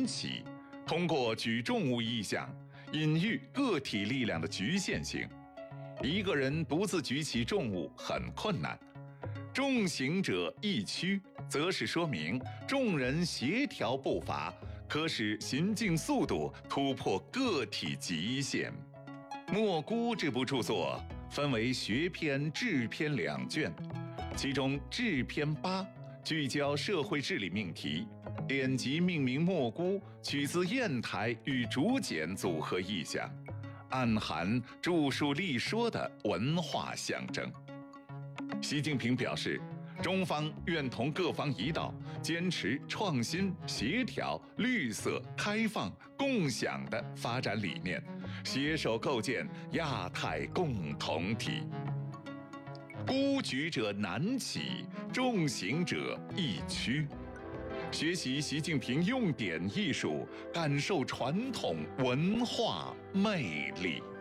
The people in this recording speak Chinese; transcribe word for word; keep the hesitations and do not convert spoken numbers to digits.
起，通过举重物意象，隐喻个体力量的局限性。一个人独自举起重物很困难，众行者易趋，则是说明众人协调步伐，可使行进速度突破个体极限。《莫估》这部著作分为学篇、志篇两卷，其中志篇八聚焦社会治理命题，典籍命名莫估，取自砚台与竹简组合意象，暗含著述立说的文化象征。习近平表示，中方愿同各方一道，坚持创新、协调、绿色、开放、共享的发展理念，携手构建亚太共同体。孤举者难起，众行者易趋。学习习近平用典艺术，感受传统文化魅力。